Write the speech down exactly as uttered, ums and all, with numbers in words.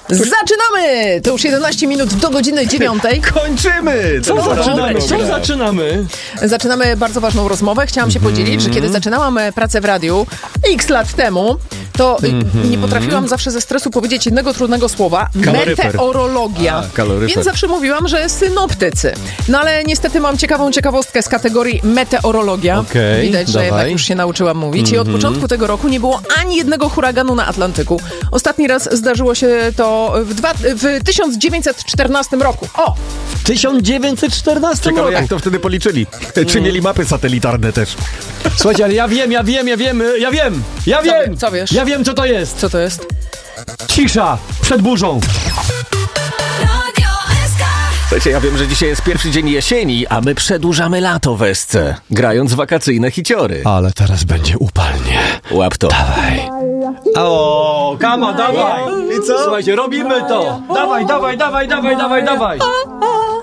Zaczynamy! To już jedenaście minut do godziny dziewiątej. Kończymy! Co zaczynamy? Co zaczynamy? Zaczynamy bardzo ważną rozmowę. Chciałam się mm-hmm. podzielić, że kiedy zaczynałam pracę w radiu x lat temu, to mm-hmm. nie potrafiłam zawsze ze stresu powiedzieć jednego trudnego słowa. Kaloryfer. Meteorologia. A, kaloryfer. Więc zawsze mówiłam, że synoptycy. No ale niestety mam ciekawą ciekawostkę z kategorii meteorologia. Okay, Widać, że dawaj. jednak już się nauczyłam mówić. Mm-hmm. I od początku tego roku nie było ani jednego huraganu na Atlantyku. Ostatni raz zdarzyło się to w, dwa, w tysiąc dziewięćset czternastym roku. O! W tysiąc dziewięćset czternastym Ciekawe, roku. jak to wtedy policzyli. Czy mieli mapy satelitarne też? Słuchajcie, ale ja wiem, ja wiem, ja wiem, ja wiem, ja Co, wiem. co wiesz? Ja wiem, co to jest. Co to jest? Cisza przed burzą. Słuchajcie, ja wiem, że dzisiaj jest pierwszy dzień jesieni, a my przedłużamy lato w S C, grając wakacyjne hiciory. Ale teraz będzie upalnie. Łap to. Dawaj. O, kama, dawaj. I co? Słuchajcie, robimy to. Dawaj, dawaj, dawaj, dawaj, dawaj, dawaj.